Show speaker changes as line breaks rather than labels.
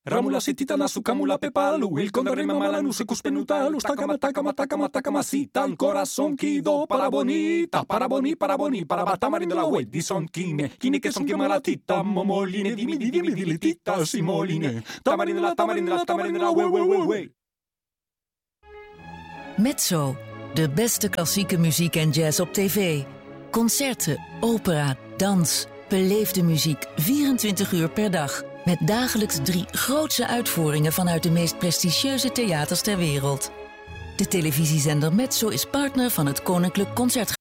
Ramula sititana sukamula pepalu, il condarema malanu se cuspenutalu, takama sita, il corazon kido para bonita, para batamari de la wet, di son kine che son malatita, momoline, dimi, tita, simoline, tamarine la, we.
Mezzo, de beste klassieke muziek en jazz op tv. Concerten, opera, dans, beleefde muziek 24 uur per dag. Met dagelijks 3 grootse uitvoeringen vanuit de meest prestigieuze theaters ter wereld. De televisiezender Mezzo is partner van het Koninklijk Concertgebouw.